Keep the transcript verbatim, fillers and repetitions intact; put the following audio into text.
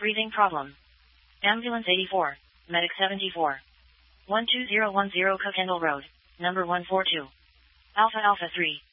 Breathing problem. Ambulance eighty-four. Medic seventy-four. one two zero one zero Cookendall Road. Number one four two. Alpha Alpha three.